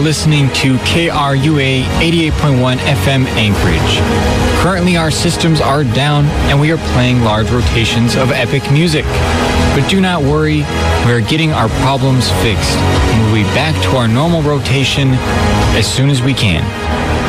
listening to KRUA 88.1 FM Anchorage. Currently, our systems are down and we are playing large rotations of epic music. But do not worry, we are getting our problems fixed and we'll be back to our normal rotation as soon as we can.